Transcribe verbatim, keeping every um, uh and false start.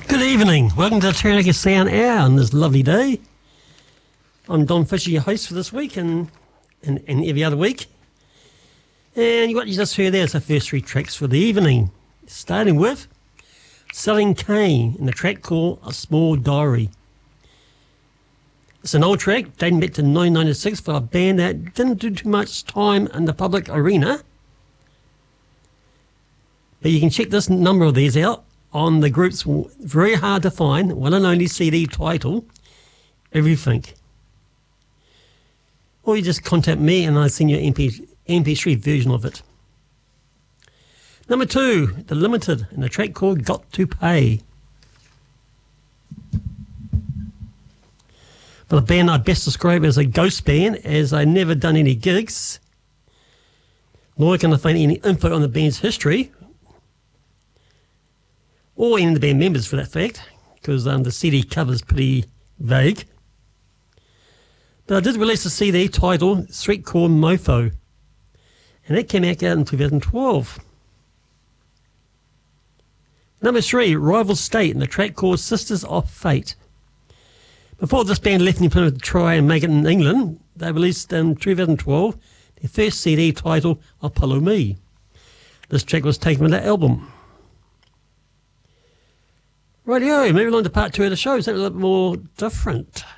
Good evening. Welcome to the Taranaki Sound Hour on this lovely day. I'm Don Fisher, your host for this week and, and, and every other week. And what you just heard there is the first three tracks for the evening. Starting with Selling Cane and the track called A Small Diary. It's an old track dating back to nineteen ninety-six for a band that didn't do too much time in the public arena. But you can check this number of these out on the group's very hard to find one and only C D title, Everything. Or you just contact me and I'll send you an M P, M P three version of it. Number two, The Limited, and the track called Got to Pay. For the band I best describe as a ghost band, as I never done any gigs, nor can I find any info on the band's history, or any of the band members for that fact, because um, the C D cover is pretty vague. But I did release a C D titled Streetcore Mofo, and that came out in two thousand twelve. Number three, Rival State, and the track called Sisters of Fate. Before this band left New Plymouth to try and make it in England, they released in two thousand twelve their first C D titled Apollo Me. This track was taken from that album. Rightio, moving on to part two of the show, something a little more different.